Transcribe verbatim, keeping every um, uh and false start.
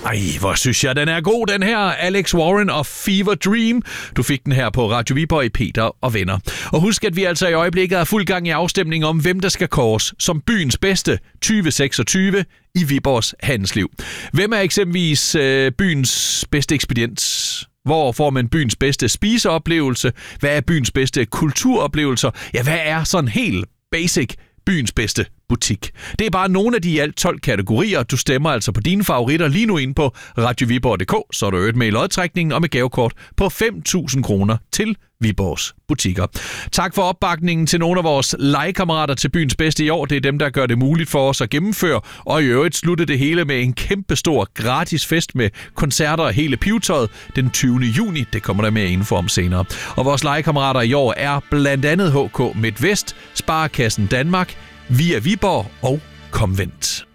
Ej, hvor synes jeg, den er god, den her. Alex Warren og Fever Dream. Du fik den her på Radio Viborg i Peter og Venner. Og husk, at vi altså i øjeblikket er fuld gang i afstemning om, hvem der skal kåres som byens bedste tyve seksogtyve i Viborgs handelsliv. Hvem er eksempelvis øh, byens bedste ekspedient? Hvor får man byens bedste spiseoplevelse? Hvad er byens bedste kulturoplevelser? Ja, hvad er sådan helt basic byens bedste butik? Det er bare nogle af de i alt tolv kategorier. Du stemmer altså på dine favoritter lige nu ind på radio viborg punktum d k, så er du øget med i lodtrækningen og med gavekort på fem tusind kroner til Viborgs butikker. Tak for opbakningen til nogle af vores legekammerater til byens bedste i år. Det er dem, der gør det muligt for os at gennemføre, og i øvrigt slutte det hele med en kæmpestor gratis fest med koncerter og hele pivetøjet den tyvende juni. Det kommer der mere info om senere. Og vores legekammerater i år er blandt andet H K Midtvest, Sparekassen Danmark, Via Viborg og Komvent.